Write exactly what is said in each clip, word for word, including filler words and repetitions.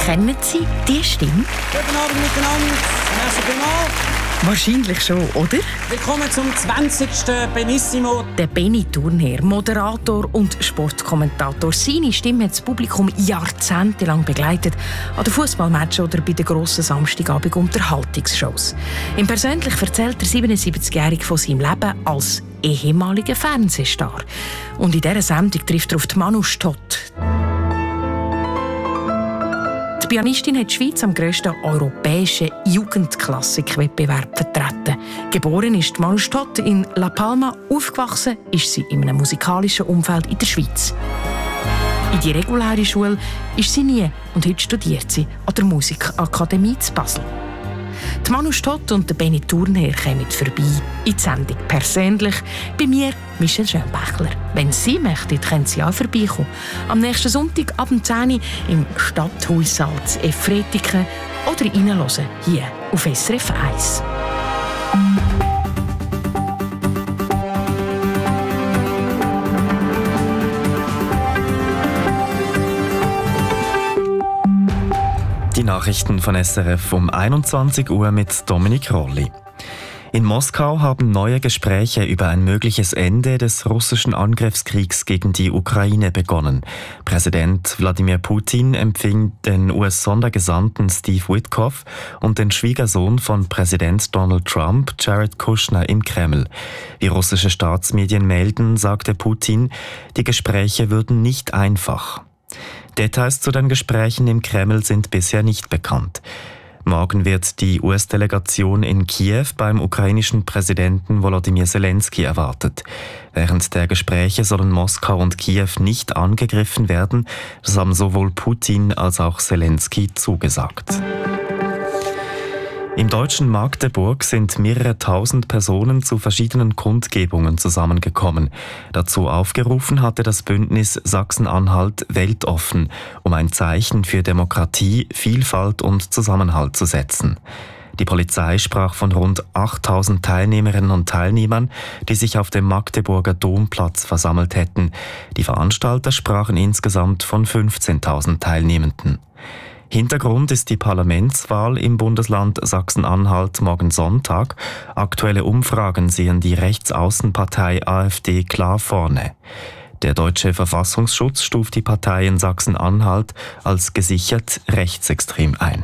Kennen Sie die Stimme? Guten Abend miteinander. Merci vielmals. Wahrscheinlich schon, oder? Willkommen zum zwanzigsten Benissimo. Der Benny Thurnherr, Moderator und Sportkommentator. Seine Stimme hat das Publikum jahrzehntelang begleitet. An den Fußballmatchen oder bei den grossen Samstagabend-Unterhaltungsshows. Im Persönlich erzählt der siebenundsiebzigjährige von seinem Leben als ehemaliger Fernsehstar. Und in dieser Sendung trifft er auf die Manu Stott. Die Pianistin hat die Schweiz am grössten europäischen Jugendklassikwettbewerb vertreten. Geboren ist Manu Stott in La Palma, aufgewachsen ist sie in einem musikalischen Umfeld in der Schweiz. In die reguläre Schule ist sie nie und heute studiert sie an der Musikakademie zu Basel. Die Manu Stott und der Benny Thurnherr kommen vorbei in die Sendung «Persönlich». Bei mir Michelle Schönbächler. Wenn Sie möchten, können Sie auch vorbeikommen. Am nächsten Sonntag ab zehn Uhr im Stadthaussaal zu Efretiken oder reinhören hier auf S R F eins. Die Nachrichten von S R F um einundzwanzig Uhr mit Dominik Rolli. In Moskau haben neue Gespräche über ein mögliches Ende des russischen Angriffskriegs gegen die Ukraine begonnen. Präsident Wladimir Putin empfing den U S-Sondergesandten Steve Witkoff und den Schwiegersohn von Präsident Donald Trump, Jared Kushner, im Kreml. Wie russische Staatsmedien melden, sagte Putin, die Gespräche würden nicht einfach. Details zu den Gesprächen im Kreml sind bisher nicht bekannt. Morgen wird die U S-Delegation in Kiew beim ukrainischen Präsidenten Volodymyr Zelensky erwartet. Während der Gespräche sollen Moskau und Kiew nicht angegriffen werden. Das haben sowohl Putin als auch Zelensky zugesagt. Im deutschen Magdeburg sind mehrere tausend Personen zu verschiedenen Kundgebungen zusammengekommen. Dazu aufgerufen hatte das Bündnis Sachsen-Anhalt weltoffen, um ein Zeichen für Demokratie, Vielfalt und Zusammenhalt zu setzen. Die Polizei sprach von rund achttausend Teilnehmerinnen und Teilnehmern, die sich auf dem Magdeburger Domplatz versammelt hätten. Die Veranstalter sprachen insgesamt von fünfzehntausend Teilnehmenden. Hintergrund ist die Parlamentswahl im Bundesland Sachsen-Anhalt morgen Sonntag. Aktuelle Umfragen sehen die Rechtsaußenpartei AfD klar vorne. Der deutsche Verfassungsschutz stuft die Partei in Sachsen-Anhalt als gesichert rechtsextrem ein.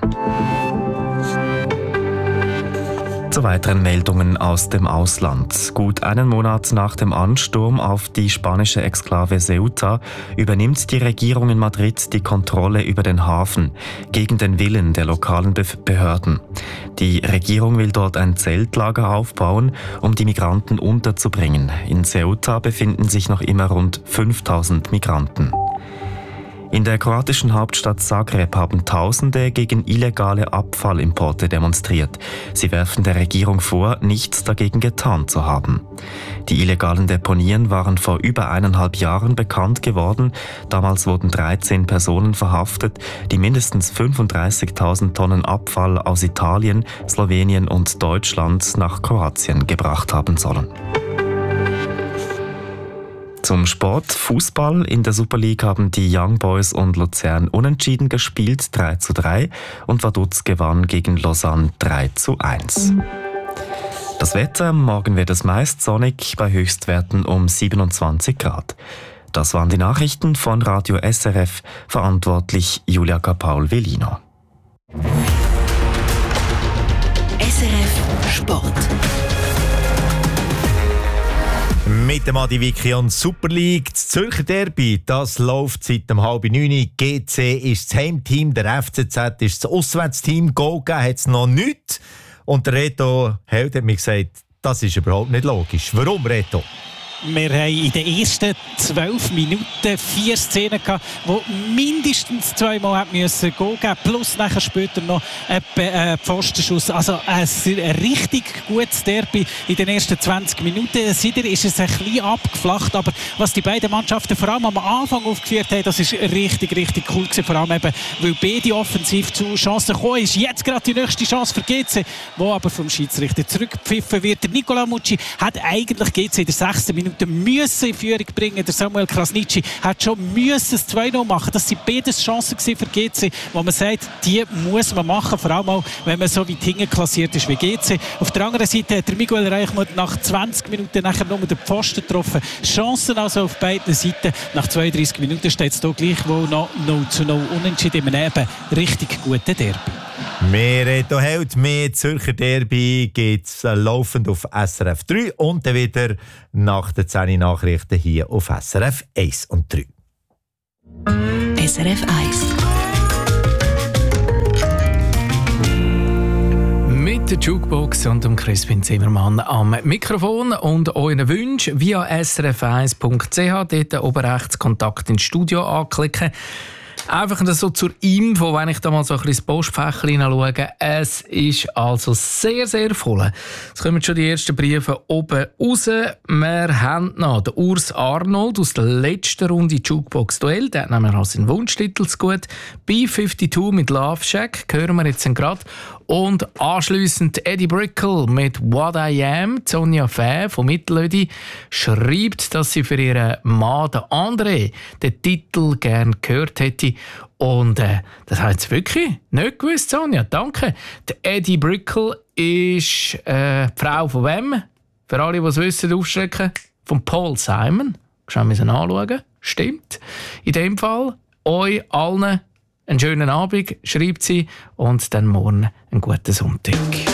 Zu weiteren Meldungen aus dem Ausland. Gut einen Monat nach dem Ansturm auf die spanische Exklave Ceuta übernimmt die Regierung in Madrid die Kontrolle über den Hafen, gegen den Willen der lokalen Be- Behörden. Die Regierung will dort ein Zeltlager aufbauen, um die Migranten unterzubringen. In Ceuta befinden sich noch immer rund fünftausend Migranten. In der kroatischen Hauptstadt Zagreb haben Tausende gegen illegale Abfallimporte demonstriert. Sie werfen der Regierung vor, nichts dagegen getan zu haben. Die illegalen Deponien waren vor über eineinhalb Jahren bekannt geworden. Damals wurden dreizehn Personen verhaftet, die mindestens fünfunddreißigtausend Tonnen Abfall aus Italien, Slowenien und Deutschland nach Kroatien gebracht haben sollen. Zum Sport. Fußball. In der Super League haben die Young Boys und Luzern unentschieden gespielt, drei zu drei, und Vaduz gewann gegen Lausanne drei zu eins. Das Wetter. Morgen wird es meist sonnig, bei Höchstwerten um siebenundzwanzig Grad. Das waren die Nachrichten von Radio S R F, verantwortlich Julia Capaul-Velino. S R F Sport. Mit dem Adi Vicky und Super League. Das Zürcher Derby, das läuft seit dem halb neun. G C ist das Heimteam, der F C Z ist das Auswärtsteam. Goal gegeben hat es noch nichts. Und der Reto Held hat mir gesagt, das ist überhaupt nicht logisch. Warum, Reto? Wir haben in den ersten zwölf Minuten vier Szenen gehabt, die mindestens zweimal hätten müssen Goal geben, plus nachher später noch ein äh, Pfostenschuss. Also ein richtig gutes Derby in den ersten zwanzig Minuten. Seither ist es ein bisschen abgeflacht, aber was die beiden Mannschaften vor allem am Anfang aufgeführt haben, das ist richtig, richtig cool gewesen. Vor allem eben, weil beide offensiv zu Chancen gekommen ist. Jetzt gerade die nächste Chance für G C, die aber vom Schiedsrichter zurückgepfiffen wird. Der Nicola Mucci hat eigentlich G C in der sechsten Minute Minuten müssen in Führung bringen. Der Samuel Krasnitschi hat schon müssen das zwei null machen. Das waren beides Chancen für G C, wo man sagt, die muss man machen, vor allem auch, wenn man so weit hinten klassiert ist wie G C. Auf der anderen Seite hat der Miguel Reichmuth nach zwanzig Minuten nachher nur den Pfosten getroffen. Chancen also auf beiden Seiten. Nach zweiunddreißig Minuten steht es hier gleichwohl noch null zu null unentschieden in einem eben richtig guten Derby. Wir reden heute mehr Zürcher Derby, gibt es laufend auf S R F drei und dann wieder nach den zehn Nachrichten hier auf S R F eins und drei. S R F eins. Mit der Jukebox und dem Crispin Zimmermann am Mikrofon und euren Wünschen via s r f eins punkt c h. Dort oben rechts Kontakt ins Studio anklicken. Einfach so zur Info, wenn ich da mal so ein bisschen das Postfächchen hineinschaue. Es ist also sehr, sehr voll. Es kommen schon die ersten Briefe oben raus. Wir haben noch den Urs Arnold aus der letzten Runde Jukebox-Duell. Der hat nämlich auch seinen Wunschtitel zu gut. B zweiundfünfzig mit Love Shack hören wir jetzt gerade. Und anschliessend Eddie Brickell mit What I Am. Sonja Fäh von Mittelödi schreibt, dass sie für ihren Mann, den André, den Titel gerne gehört hätte. Und äh, das hat sie wirklich nicht gewusst, Sonja. Danke. Der Eddie Brickell ist äh, die Frau von wem? Für alle, die es wissen, aufschrecken. Von Paul Simon. Schauen wir es anschauen. Stimmt. In dem Fall euch allen einen schönen Abend, schreibt sie, und dann morgen einen guten Sonntag.